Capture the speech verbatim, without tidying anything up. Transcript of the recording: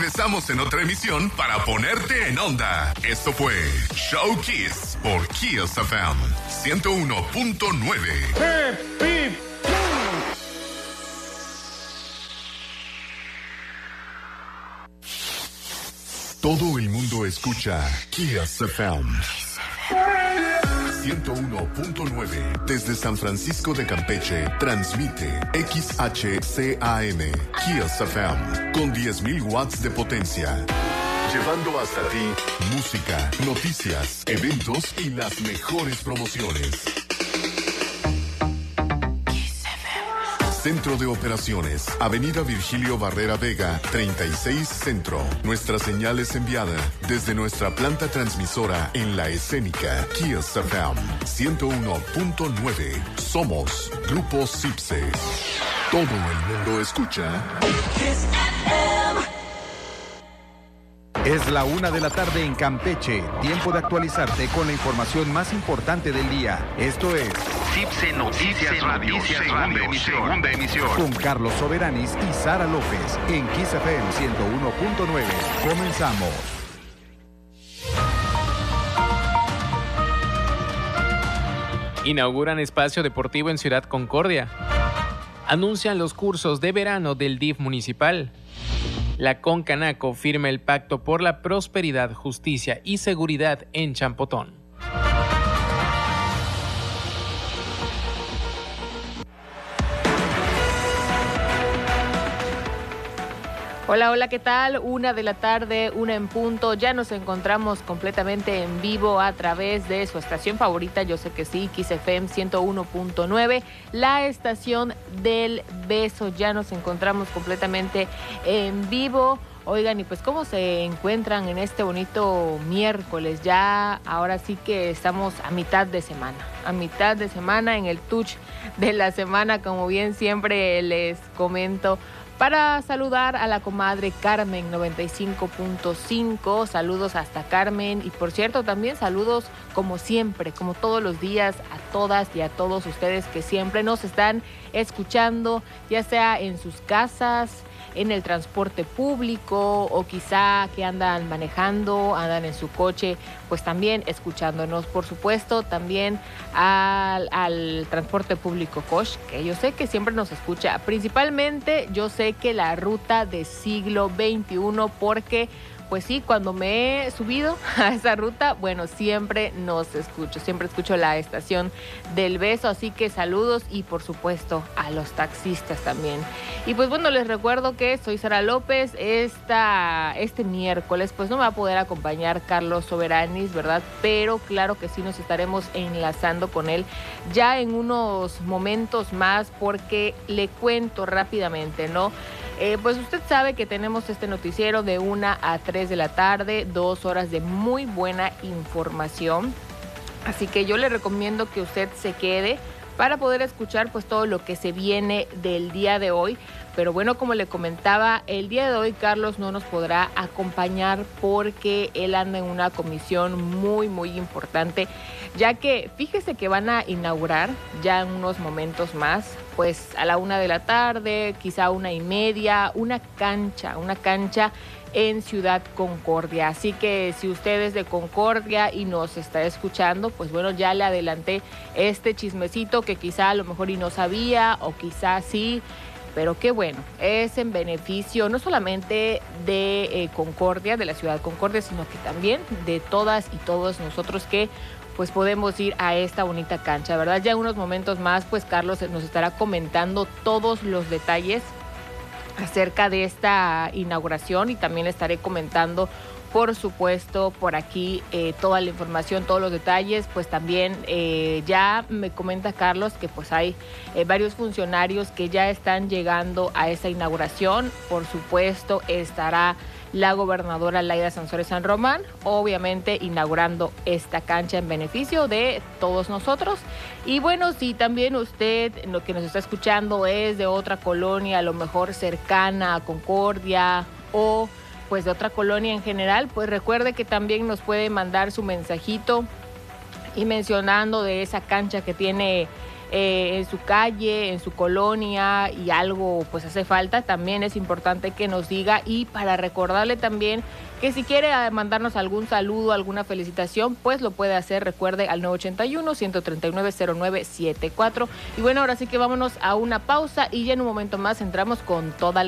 regresamos en otra emisión para ponerte en onda. Esto fue Show Kiss por Kiss F M ciento uno punto nueve. Todo el mundo escucha Kiss F M ciento uno punto nueve. Desde San Francisco de Campeche, transmite X H C A M, Kiss F M, con diez mil watts de potencia. Llevando hasta ti música, noticias, eventos y las mejores promociones. Centro de Operaciones, Avenida Virgilio Barrera Vega, treinta y seis Centro. Nuestra señal es enviada desde nuestra planta transmisora en La Escénica, Kiss F M ciento uno punto nueve. Somos Grupo Cipse. Todo el mundo escucha Kiss F M. Es la una de la tarde en Campeche. Tiempo de actualizarte con la información más importante del día. Esto es Cipse Noticias Radio, Noticias segunda, Radio emisión. segunda emisión. Con Carlos Soberanis y Sara López en Kiss F M ciento uno punto nueve. Comenzamos. Inauguran espacio deportivo en Ciudad Concordia. Anuncian los cursos de verano del D I F municipal. La Concanaco firma el Pacto por la Prosperidad, Justicia y Seguridad en Champotón. Hola, hola, ¿qué tal? Una de la tarde, una en punto. Ya nos encontramos completamente en vivo a través de su estación favorita, yo sé que sí, Kiss F M ciento uno punto nueve, la estación del beso. Ya nos encontramos completamente en vivo. Oigan, y pues cómo se encuentran en este bonito miércoles. Ya ahora sí que estamos a mitad de semana, a mitad de semana en el touch de la semana, como bien siempre les comento. Para saludar a la comadre Carmen noventa y cinco punto cinco, saludos hasta Carmen, y por cierto también saludos como siempre, como todos los días, a todas y a todos ustedes que siempre nos están escuchando, ya sea en sus casas, en el transporte público o quizá que andan manejando, andan en su coche, pues también escuchándonos, por supuesto, también al, al transporte público Coach, que yo sé que siempre nos escucha, principalmente yo sé que la ruta de siglo veintiuno, porque pues sí, cuando me he subido a esa ruta, bueno, siempre nos escucho, siempre escucho la estación del beso, así que saludos y por supuesto a los taxistas también. Y pues bueno, les recuerdo que soy Sara López. Esta, este miércoles pues no me va a poder acompañar Carlos Soberanis, ¿verdad? Pero claro que sí nos estaremos enlazando con él ya en unos momentos más, porque le cuento rápidamente, ¿no? Eh, pues usted sabe que tenemos este noticiero de una a tres de la tarde, dos horas de muy buena información. Así que yo le recomiendo que usted se quede para poder escuchar pues todo lo que se viene del día de hoy. Pero bueno, como le comentaba, el día de hoy Carlos no nos podrá acompañar porque él anda en una comisión muy, muy importante, ya que fíjese que van a inaugurar ya en unos momentos más, pues a la una de la tarde, quizá una y media, una cancha, una cancha en Ciudad Concordia. Así que si usted es de Concordia y nos está escuchando, pues bueno, ya le adelanté este chismecito que quizá a lo mejor y no sabía o quizá sí. Pero qué bueno, es en beneficio no solamente de eh, Concordia, de la ciudad de Concordia, sino que también de todas y todos nosotros que pues podemos ir a esta bonita cancha, ¿verdad? Ya en unos momentos más, pues Carlos nos estará comentando todos los detalles acerca de esta inauguración, y también estaré comentando, por supuesto, por aquí eh, toda la información, todos los detalles. Pues también eh, ya me comenta Carlos que pues hay eh, varios funcionarios que ya están llegando a esa inauguración. Por supuesto estará la gobernadora Laida Sansores San Román, obviamente inaugurando esta cancha en beneficio de todos nosotros. Y bueno, si también usted, lo que nos está escuchando, es de otra colonia, a lo mejor cercana a Concordia o pues de otra colonia en general, pues recuerde que también nos puede mandar su mensajito y mencionando de esa cancha que tiene eh, en su calle, en su colonia y algo pues hace falta, también es importante que nos diga. Y para recordarle también que si quiere mandarnos algún saludo, alguna felicitación, pues lo puede hacer, recuerde, al nueve ochenta y uno, ciento treinta y nueve, cero nueve setenta y cuatro. Y bueno, ahora sí que vámonos a una pausa y ya en un momento más entramos con toda la